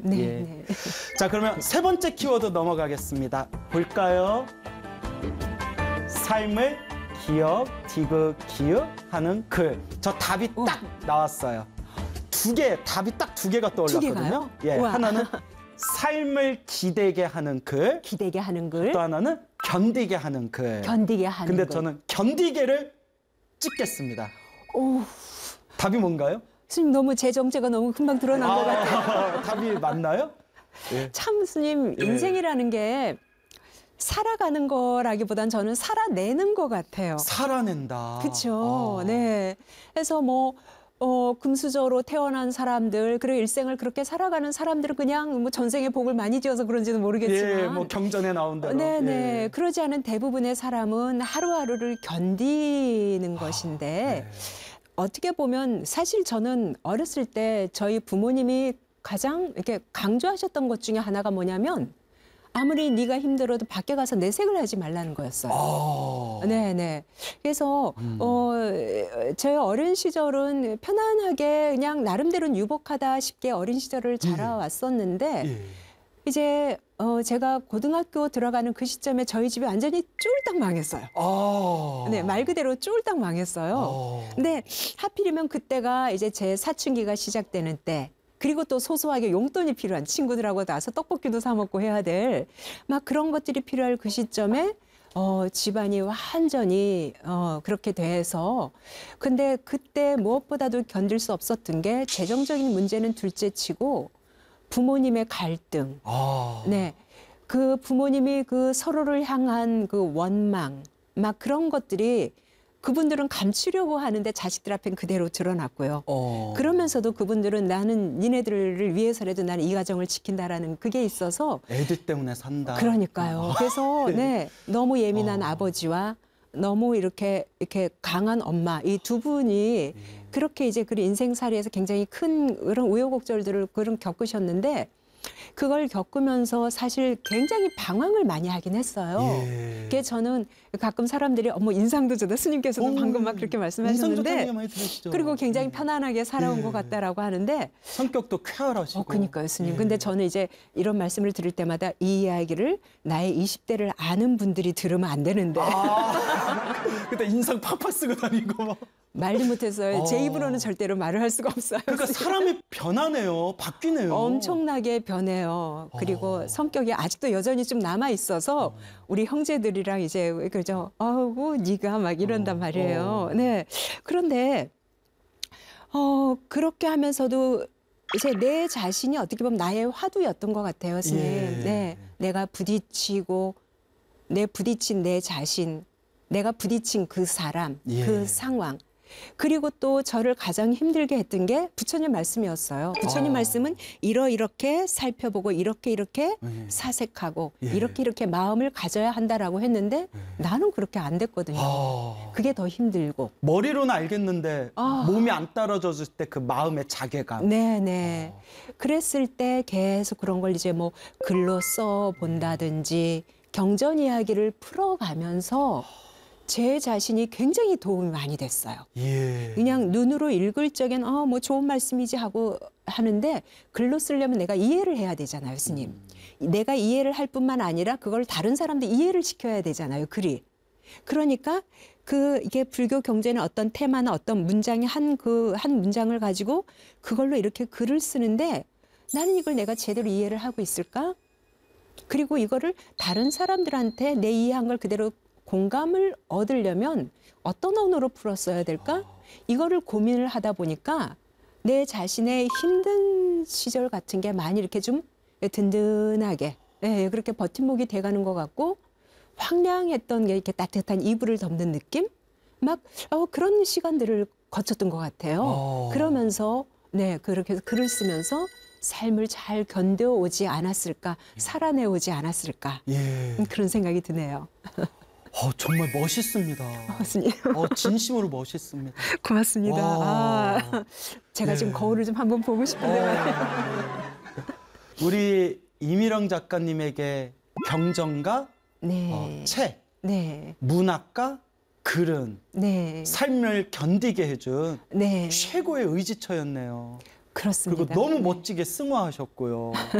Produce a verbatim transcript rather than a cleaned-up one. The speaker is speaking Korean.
네, 예. 네. 자, 그러면 세 번째 키워드 넘어가겠습니다. 볼까요? 삶을 기억, 디귿, 기읍 하는 글. 저 답이 오. 딱 나왔어요. 두 개, 답이 딱 두 개가 두 떠올랐거든요. 개가요? 예, 우와. 하나는 삶을 기대게 하는 글, 기대게 하는 글, 또 하나는 견디게 하는 글. 견디게 하는 근데 글. 저는 견디게를 찍겠습니다. 오, 답이 뭔가요? 스님 너무 제 정체가 너무 금방 드러난 것 같아요. 아, 답이 맞나요? 예. 참 스님 예. 인생이라는 게 살아가는 거라기보단 저는 살아내는 것 같아요. 살아낸다. 그렇죠. 아. 네. 그래서 뭐 어, 금수저로 태어난 사람들, 그리고 일생을 그렇게 살아가는 사람들은 그냥 뭐 전생에 복을 많이 지어서 그런지는 모르겠지만. 예, 뭐 경전에 나온 대로. 네네. 예. 그러지 않은 대부분의 사람은 하루하루를 견디는 것인데, 네. 어떻게 보면 사실 저는 어렸을 때 저희 부모님이 가장 이렇게 강조하셨던 것 중에 하나가 뭐냐면, 아무리 네가 힘들어도 밖에 가서 내색을 하지 말라는 거였어요. 아. 네네. 그래서 음. 어, 제 어린 시절은 편안하게 그냥 나름대로는 유복하다 싶게 어린 시절을 자라왔었는데 예. 이제 어, 제가 고등학교 들어가는 그 시점에 저희 집이 완전히 쫄딱 망했어요. 아. 네, 말 그대로 쫄딱 망했어요. 아. 근데 하필이면 그때가 이제 제 사춘기가 시작되는 때. 그리고 또 소소하게 용돈이 필요한 친구들하고 나서 떡볶이도 사 먹고 해야 될 막 그런 것들이 필요할 그 시점에 어, 집안이 완전히 어, 그렇게 돼서 근데 그때 무엇보다도 견딜 수 없었던 게 재정적인 문제는 둘째치고 부모님의 갈등, 아. 네, 그 부모님이 그 서로를 향한 그 원망, 막 그런 것들이 그분들은 감추려고 하는데 자식들 앞엔 그대로 드러났고요. 어. 그러면서도 그분들은 나는 니네들을 위해서라도 나는 이 가정을 지킨다라는 그게 있어서 애들 때문에 산다. 그러니까요. 그래서 네, 너무 예민한 어. 아버지와 너무 이렇게 이렇게 강한 엄마 이 두 분이 그렇게 이제 그 인생살이에서 굉장히 큰 그런 우여곡절들을 그런 겪으셨는데 그걸 겪으면서 사실 굉장히 방황을 많이 하긴 했어요. 예. 그게 저는 가끔 사람들이 어머 인상도 좋다 스님께서도 오, 방금 막 그렇게 인상 좋다는 말씀하셨는데 얘기 많이 들으시죠? 그리고 굉장히 예. 편안하게 살아온 예. 것 같다라고 하는데 성격도 쾌활하시고. 어, 그니까요, 스님. 예. 근데 저는 이제 이런 말씀을 들을 때마다 이 이야기를 나의 이십 대를 아는 분들이 들으면 안 되는데. 아. 그때 인상 팍팍 쓰고 다니고 막. 말도 못해서 어. 제 입으로는 절대로 말을 할 수가 없어요. 그러니까 사람이 변하네요. 바뀌네요. 엄청나게 변해요. 그리고 어. 성격이 아직도 여전히 좀 남아 있어서 우리 형제들이랑 이제 그죠. 아우 네가 막 이런단 어. 말이에요. 어. 네. 그런데 어 그렇게 하면서도 이제 내 자신이 어떻게 보면 나의 화두였던 것 같아요, 스님. 예. 네, 내가 부딪히고 내 부딪힌 내 자신, 내가 부딪힌 그 사람, 예. 그 상황. 그리고 또 저를 가장 힘들게 했던 게 부처님 말씀이었어요. 부처님 아. 말씀은 이러이렇게 살펴보고 이렇게 이렇게 예. 사색하고 예. 이렇게 이렇게 마음을 가져야 한다라고 했는데 나는 그렇게 안 됐거든요. 아. 그게 더 힘들고. 머리로는 알겠는데 아. 몸이 안 따라줬을 때 그 마음의 자괴감. 네네. 그랬을 때 계속 그런 걸 이제 뭐 글로 써 본다든지 경전 이야기를 풀어가면서 제 자신이 굉장히 도움이 많이 됐어요. 예. 그냥 눈으로 읽을 적엔 어, 뭐 좋은 말씀이지 하고 하는데 글로 쓰려면 내가 이해를 해야 되잖아요, 스님. 내가 이해를 할 뿐만 아니라 그걸 다른 사람도 이해를 시켜야 되잖아요, 글이. 그러니까 그 이게 불교 경전의 어떤 테마나 어떤 문장이 한 그 한 문장을 가지고 그걸로 이렇게 글을 쓰는데 나는 이걸 내가 제대로 이해를 하고 있을까? 그리고 이거를 다른 사람들한테 내 이해한 걸 그대로 공감을 얻으려면 어떤 언어로 풀었어야 될까? 이거를 고민을 하다 보니까 내 자신의 힘든 시절 같은 게 많이 이렇게 좀 든든하게 예, 그렇게 버팀목이 돼가는 것 같고 황량했던 게 이렇게 따뜻한 이불을 덮는 느낌? 막 어, 그런 시간들을 거쳤던 것 같아요. 어. 그러면서 네 그렇게 해서 글을 쓰면서 삶을 잘 견뎌오지 않았을까, 살아내오지 않았을까 예. 그런 생각이 드네요. 어, 정말 멋있습니다. 스님 어, 진심으로 멋있습니다. 고맙습니다. 와. 아, 제가 예. 지금 거울을 좀 한번 보고 싶은데요. 어. 우리 이미령 작가님에게 경전과 네, 어, 책, 네, 문학과 글은 네, 삶을 견디게 해준 네, 최고의 의지처였네요. 그렇습니다. 그리고 너무 네. 멋지게 승화하셨고요.